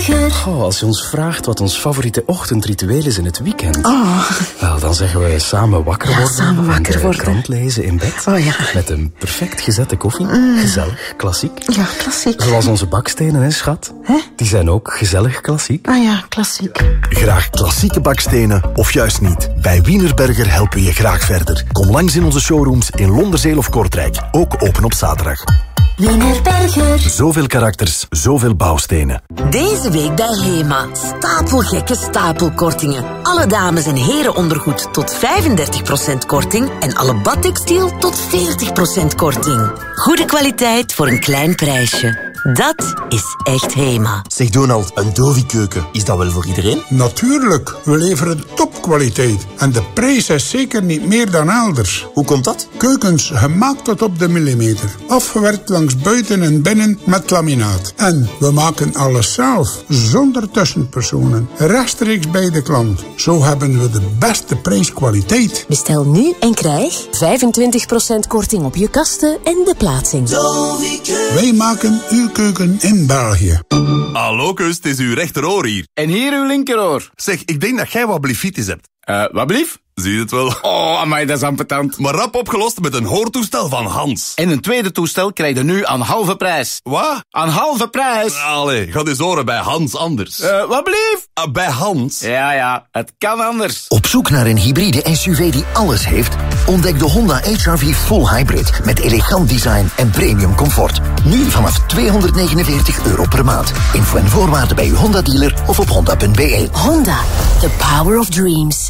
Berger. Oh, als je ons vraagt wat ons favoriete ochtendritueel is in het weekend... Oh. Wel, dan zeggen we samen wakker worden. Samen wakker en de worden. krant lezen in bed. Oh ja. Met een perfect gezette koffie. Gezellig, klassiek. Ja, klassiek. Zoals onze bakstenen, hè, schat? Hè? Die zijn ook gezellig klassiek. Ah ja, klassiek. Graag klassieke bakstenen of juist niet? Bij Wienerberger helpen we je graag verder. Kom langs in onze showrooms in Londerzeel of Kortrijk. Ook open op zaterdag. Wienerberger. Zoveel karakters, zoveel bouwstenen. Deze week bij HEMA. Stapelgekke stapelkortingen. Alle dames- en herenondergoed tot 35% korting. En alle badtextiel tot 40% korting. Goede kwaliteit voor een klein prijsje. Dat is echt HEMA. Zeg Donald, een Dovi-keuken, is dat wel voor iedereen? Natuurlijk, we leveren topkwaliteit. En de prijs is zeker niet meer dan elders. Hoe komt dat? Keukens gemaakt tot op de millimeter. Afgewerkt langs buiten en binnen met laminaat. En we maken alles zelf, zonder tussenpersonen. Rechtstreeks bij de klant. Zo hebben we de beste prijskwaliteit. Bestel nu en krijg 25% korting op je kasten en de plaatsing. Wij maken uw keuken in België. Hallo kus, het is uw rechteroor hier. En hier uw linkeroor. Zeg, ik denk dat jij wat blifitis hebt. Wat blief? Zie je het wel? Oh, amai, dat is ambetant. Maar rap opgelost met een hoortoestel van Hans. En een tweede toestel krijg je nu aan halve prijs. Wat? Aan halve prijs? Allee, ga eens horen bij Hans anders. Wat blief? Bij Hans? Ja, het kan anders. Op zoek naar een hybride SUV die alles heeft? Ontdek de Honda HR-V Full Hybrid met elegant design en premium comfort. Nu vanaf €249 per maand. Info en voorwaarden bij uw Honda-dealer of op honda.be. Honda, the power of dreams.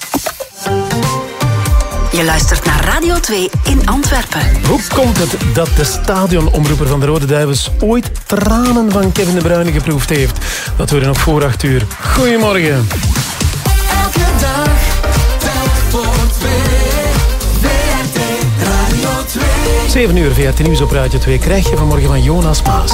Je luistert naar Radio 2 in Antwerpen. Hoe komt het dat de stadionomroeper van de Rode Duivels ooit tranen van Kevin De Bruyne geproefd heeft? Dat hoor je nog voor 8 uur. Goedemorgen. Elke dag, telk voor 2. VRT Radio 2. 7 uur VRT Nieuws op Radio 2 krijg je vanmorgen van Jonas Maas.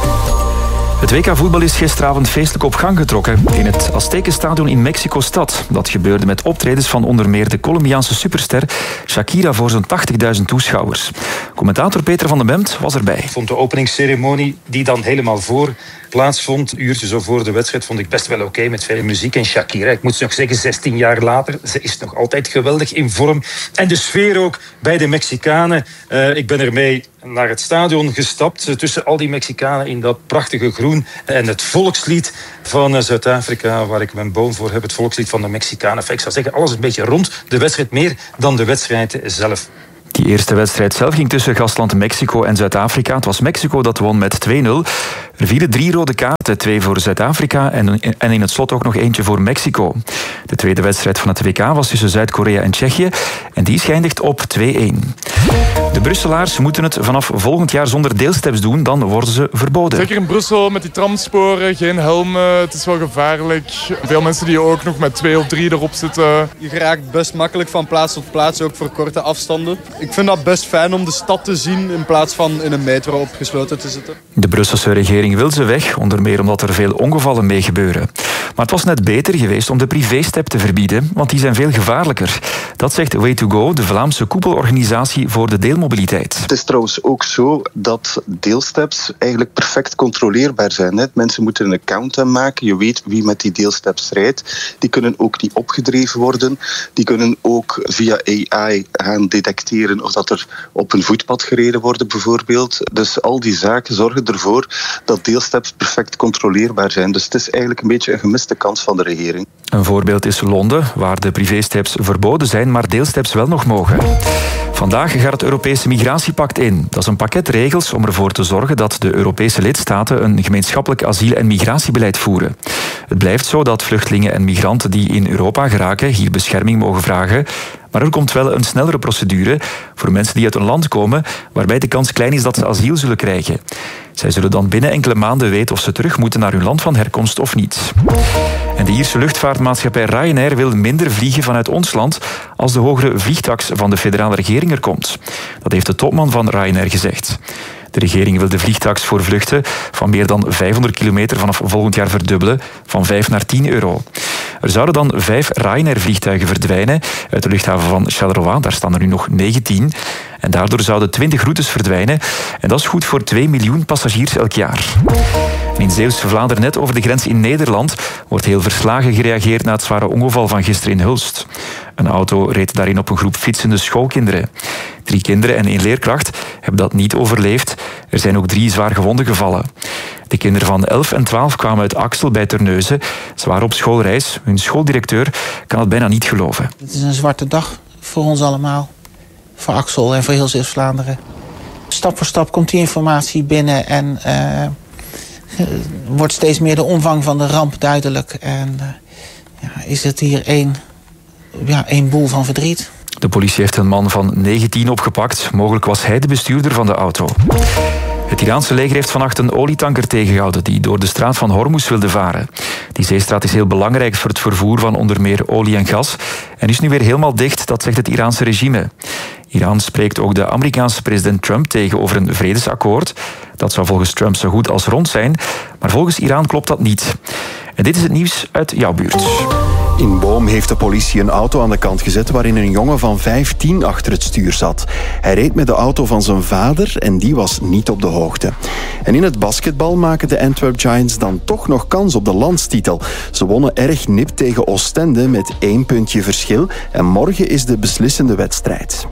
Het WK-voetbal is gisteravond feestelijk op gang getrokken in het Aztekenstadion in Mexico-stad. Dat gebeurde met optredens van onder meer de Colombiaanse superster Shakira voor zo'n 80.000 toeschouwers. Commentator Peter van den Bemt was erbij. Ik vond de openingsceremonie, die dan helemaal voor plaatsvond, een uurtje zo voor de wedstrijd, vond ik best wel oké met veel muziek. En Shakira, ik moet nog zeggen, 16 jaar later, ze is nog altijd geweldig in vorm. En de sfeer ook bij de Mexicanen. Ik ben ermee naar het stadion gestapt, tussen al die Mexicanen in dat prachtige groen. En het volkslied van Zuid-Afrika, waar ik mijn boom voor heb, het volkslied van de Mexicanen. Ik zou zeggen, alles een beetje rond de wedstrijd, meer dan de wedstrijd zelf. Die eerste wedstrijd zelf ging tussen gastland Mexico en Zuid-Afrika. Het was Mexico dat won met 2-0. Er vielen 3 rode kaarten, 2 voor Zuid-Afrika en in het slot ook nog eentje voor Mexico. De tweede wedstrijd van het WK was tussen Zuid-Korea en Tsjechië en die is geëindigd op 2-1. De Brusselaars moeten het vanaf volgend jaar zonder deelsteps doen, dan worden ze verboden. Zeker in Brussel met die tramsporen, geen helmen, het is wel gevaarlijk. Veel mensen die ook nog met 2 of 3 erop zitten. Je geraakt best makkelijk van plaats tot plaats, ook voor korte afstanden. Ik vind dat best fijn om de stad te zien in plaats van in een metro opgesloten te zitten. De Brusselse regering wil ze weg, onder meer omdat er veel ongevallen mee gebeuren. Maar het was net beter geweest om de privée-step te verbieden, want die zijn veel gevaarlijker. Dat zegt Way2Go, de Vlaamse koepelorganisatie voor de deelmobiliteit. Het is trouwens ook zo dat deelsteps eigenlijk perfect controleerbaar zijn. Mensen moeten een account aanmaken, je weet wie met die deelsteps rijdt. Die kunnen ook niet opgedreven worden. Die kunnen ook via AI gaan detecteren of dat er op een voetpad gereden wordt bijvoorbeeld. Dus al die zaken zorgen ervoor dat deelsteps perfect controleerbaar zijn. Dus het is eigenlijk een beetje een gemiste kans van de regering. Een voorbeeld is Londen, waar de privésteps verboden zijn, maar deelsteps wel nog mogen. Vandaag gaat het Europese Migratiepact in. Dat is een pakket regels om ervoor te zorgen dat de Europese lidstaten een gemeenschappelijk asiel- en migratiebeleid voeren. Het blijft zo dat vluchtelingen en migranten die in Europa geraken hier bescherming mogen vragen. Maar er komt wel een snellere procedure voor mensen die uit een land komen waarbij de kans klein is dat ze asiel zullen krijgen. Zij zullen dan binnen enkele maanden weten of ze terug moeten naar hun land van herkomst of niet. En de Ierse luchtvaartmaatschappij Ryanair wil minder vliegen vanuit ons land als de hogere vliegtaks van de federale regering er komt. Dat heeft de topman van Ryanair gezegd. De regering wil de vliegtaks voor vluchten van meer dan 500 kilometer vanaf volgend jaar verdubbelen, van 5 naar 10 euro. Er zouden dan 5 Ryanair-vliegtuigen verdwijnen uit de luchthaven van Charleroi. Daar staan er nu nog 19. En daardoor zouden 20 routes verdwijnen. En dat is goed voor 2 miljoen passagiers elk jaar. In Zeeuws-Vlaanderen, net over de grens in Nederland, wordt heel verslagen gereageerd na het zware ongeval van gisteren in Hulst. Een auto reed daarin op een groep fietsende schoolkinderen. 3 kinderen en 1 leerkracht hebben dat niet overleefd. Er zijn ook 3 zwaar gewonden gevallen. De kinderen van 11 en 12 kwamen uit Axel bij Terneuzen. Ze waren op schoolreis. Hun schooldirecteur kan het bijna niet geloven. Het is een zwarte dag voor ons allemaal. Voor Axel en voor heel Zeeuws-Vlaanderen. Stap voor stap komt die informatie binnen en wordt steeds meer de omvang van de ramp duidelijk. En is het hier één boel van verdriet. De politie heeft een man van 19 opgepakt. Mogelijk was hij de bestuurder van de auto. Het Iraanse leger heeft vannacht een olietanker tegengehouden die door de straat van Hormuz wilde varen. Die zeestraat is heel belangrijk voor het vervoer van onder meer olie en gas en is nu weer helemaal dicht, dat zegt het Iraanse regime. Iran spreekt ook de Amerikaanse president Trump tegen over een vredesakkoord. Dat zou volgens Trump zo goed als rond zijn, maar volgens Iran klopt dat niet. En dit is het nieuws uit jouw buurt. In Boom heeft de politie een auto aan de kant gezet waarin een jongen van 15 achter het stuur zat. Hij reed met de auto van zijn vader en die was niet op de hoogte. En in het basketbal maken de Antwerp Giants dan toch nog kans op de landstitel. Ze wonnen erg nipt tegen Oostende met 1 puntje verschil en morgen is de beslissende wedstrijd.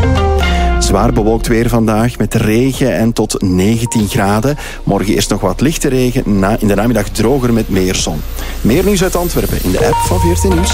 Zwaar bewolkt weer vandaag met regen en tot 19 graden. Morgen eerst nog wat lichte regen, in de namiddag droger met meer zon. Meer nieuws uit Antwerpen in de app van 14 Nieuws.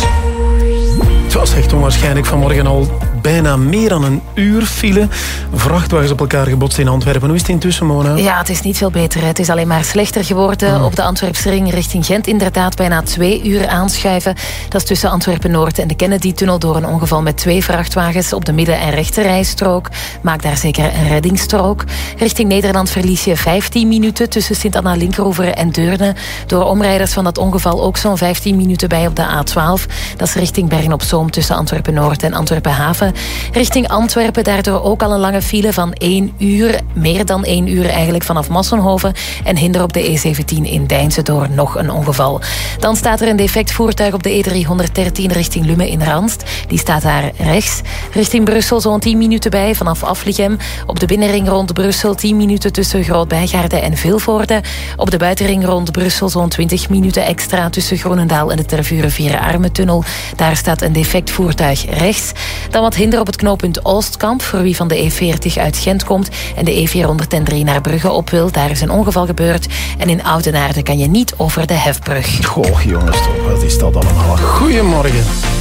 Het was echt onwaarschijnlijk vanmorgen al bijna meer dan een uur file. Vrachtwagens op elkaar gebotst in Antwerpen. Hoe is het intussen, Mona? Ja, het is niet veel beter. Het is alleen maar slechter geworden. Op de Antwerpse ring richting Gent inderdaad bijna 2 uur aanschuiven. Dat is tussen Antwerpen-Noord en de Kennedy-tunnel door een ongeval met 2 vrachtwagens op de midden- en rechterrijstrook. Maak daar zeker een reddingsstrook. Richting Nederland verlies je 15 minuten tussen Sint-Anna-Linkeroever en Deurne. Door omrijders van dat ongeval ook zo'n 15 minuten bij op de A12. Dat is richting Bergen-op-Zoom tussen Antwerpen-Noord en Antwerpen-Haven. Richting Antwerpen daardoor ook al een lange file van 1 uur. Meer dan 1 uur eigenlijk vanaf Massenhoven. En hinder op de E17 in Deinze door nog een ongeval. Dan staat er een defect voertuig op de E313 richting Lummen in Ranst. Die staat daar rechts. Richting Brussel zo'n 10 minuten bij vanaf Aflichem. Op de binnenring rond Brussel 10 minuten tussen Groot-Bijgaarde en Vilvoorde. Op de buitenring rond Brussel zo'n 20 minuten extra tussen Groenendaal en de Tervuren-Vieren-Armentunnel. Daar staat een defect voertuig rechts. Dan wat hinder op het knooppunt Oostkamp, voor wie van de E40 uit Gent komt en de E403 naar Brugge op wil. Daar is een ongeval gebeurd. En in Oudenaarde kan je niet over de hefbrug. Goh, jongens, toch, wat is dat allemaal? Goedemorgen.